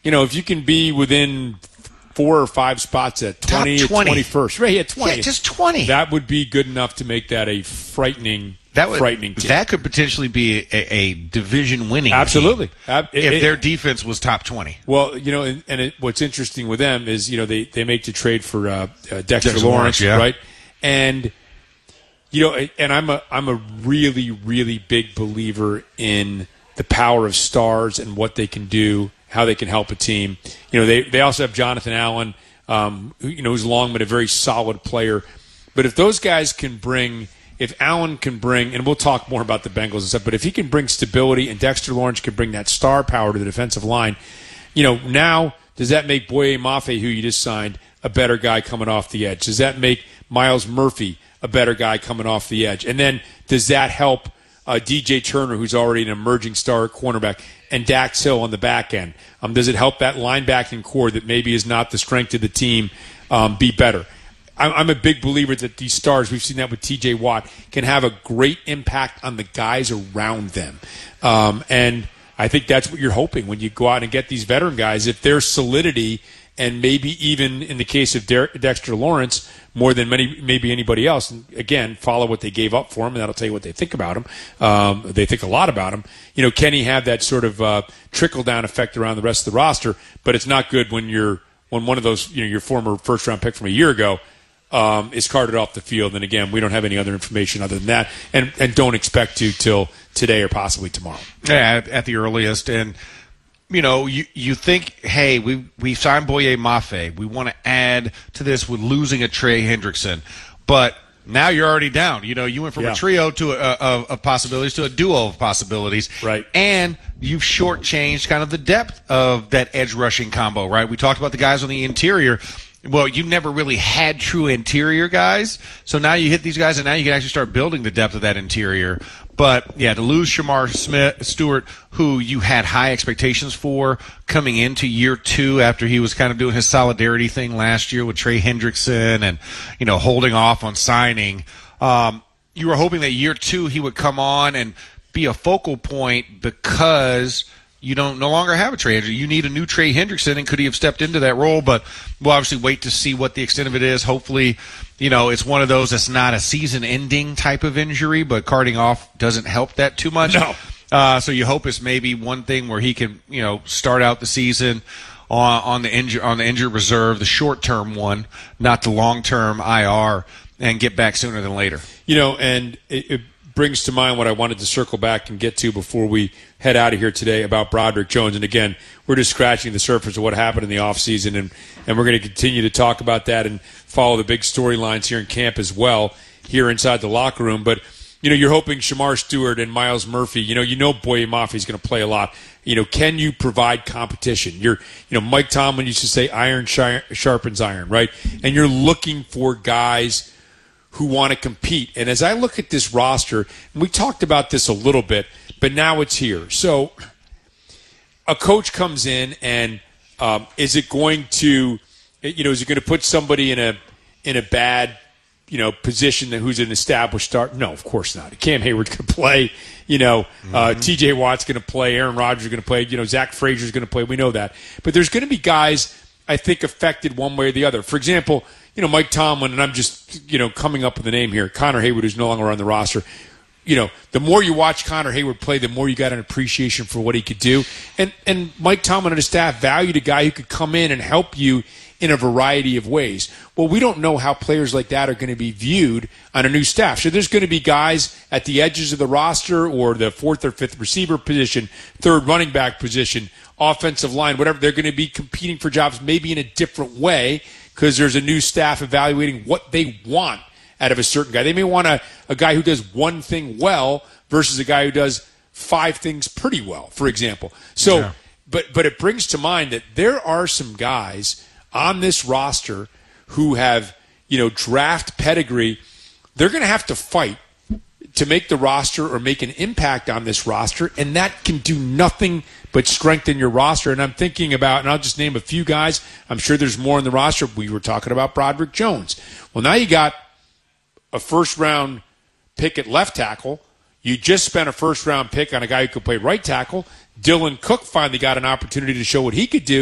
if you can be within 4 or 5 spots at 20 or 21st. Right, yeah, 20. Yeah, just 20. That would be good enough to make that a frightening team. That could potentially be a division-winning Absolutely. team if their defense was top 20. Well, what's interesting with them is, they make the trade for Dexter Lawrence, yeah. right? And, and I'm a really, really big believer in the power of stars and what they can do, how they can help a team. They also have Jonathan Allen, who's long but a very solid player. But if those guys can bring, if Allen can bring, and we'll talk more about the Bengals and stuff, but if he can bring stability and Dexter Lawrence can bring that star power to the defensive line, now does that make Boye Mafe, who you just signed, a better guy coming off the edge? Does that make Myles Murphy a better guy coming off the edge? And then does that help DJ Turner, who's already an emerging star cornerback, and Dax Hill on the back end? Does it help that linebacking core that maybe is not the strength of the team be better? I'm a big believer that these stars, we've seen that with TJ Watt, can have a great impact on the guys around them. And I think that's what you're hoping when you go out and get these veteran guys. If their solidity, and maybe even in the case of Dexter Lawrence, more than maybe anybody else, and again, follow what they gave up for him, and that'll tell you what they think about him. They think a lot about him. Can he have that sort of trickle-down effect around the rest of the roster? But it's not good when one of those, your former first-round pick from a year ago is carted off the field. And again, we don't have any other information other than that, and don't expect to till today or possibly tomorrow. Yeah, at the earliest. And you think, hey, we signed Boye Mafe. We want to add to this with losing a Trey Hendrickson. But now you're already down. You went from a trio to of possibilities to a duo of possibilities. Right. And you've shortchanged kind of the depth of that edge rushing combo, right? We talked about the guys on the interior. Well, you never really had true interior guys. So now you hit these guys, and now you can actually start building the depth of that interior. But, yeah, to lose Shamar Stewart, who you had high expectations for coming into year 2 after he was kind of doing his solidarity thing last year with Trey Hendrickson and, holding off on signing, you were hoping that year 2 he would come on and be a focal point because you no longer have a Trey Hendrickson. You need a new Trey Hendrickson, and could he have stepped into that role? But we'll obviously wait to see what the extent of it is. Hopefully, it's one of those that's not a season-ending type of injury, but carting off doesn't help that too much. No. So you hope it's maybe one thing where he can, start out the season on the injured reserve, the short-term one, not the long-term IR, and get back sooner than later. And it brings to mind what I wanted to circle back and get to before we head out of here today about Broderick Jones. And again, we're just scratching the surface of what happened in the offseason, and we're going to continue to talk about that and follow the big storylines here in camp as well, here inside the locker room. But, you're hoping Shamar Stewart and Myles Murphy, Boye Mafe is going to play a lot. Can you provide competition? Mike Tomlin used to say iron sharpens iron, right? And you're looking for guys who want to compete. And as I look at this roster, and we talked about this a little bit, but now it's here. So a coach comes in, and is it going to put somebody in a bad, position who's an established star? No, of course not. Cam Hayward's going to play. T.J. Watt's going to play. Aaron Rodgers is going to play. Zach Frazier's going to play. We know that. But there's going to be guys, I think, affected one way or the other. For example, Mike Tomlin, and I'm just, coming up with a name here, Connor Hayward, who's no longer on the roster. The more you watch Connor Hayward play, the more you got an appreciation for what he could do. And Mike Tomlin and his staff valued a guy who could come in and help you in a variety of ways. Well, we don't know how players like that are going to be viewed on a new staff. So there's going to be guys at the edges of the roster or the 4th or 5th receiver position, 3rd running back position, offensive line, whatever. They're going to be competing for jobs maybe in a different way because there's a new staff evaluating what they want out of a certain guy. They may want a guy who does one thing well versus a guy who does 5 things pretty well, for example. So, yeah. But it brings to mind that there are some guys on this roster who have, draft pedigree. They're going to have to fight to make the roster or make an impact on this roster, and that can do nothing but strengthen your roster. And I'm thinking about, and I'll just name a few guys. I'm sure there's more in the roster. We were talking about Broderick Jones. Well, now you got a first-round pick at left tackle. You just spent a first-round pick on a guy who could play right tackle. Dylan Cook finally got an opportunity to show what he could do.